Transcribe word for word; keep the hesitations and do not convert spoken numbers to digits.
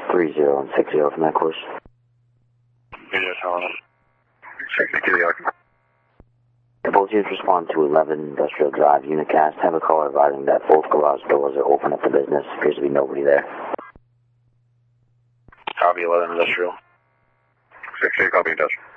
three zero and six zero from that course. Yes, hello. sixty-two York. Both units respond to eleven Industrial Drive, Unicast. Have a caller advising that both garage doors are open at the business. Appears to be nobody there. Copy eleven Industrial. sixty, copy Industrial.